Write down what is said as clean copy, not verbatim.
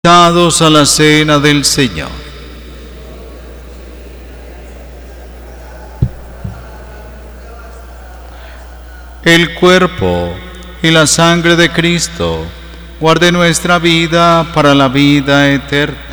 Invitados a la cena del Señor. El cuerpo y la sangre de Cristo guarde nuestra vida para la vida eterna.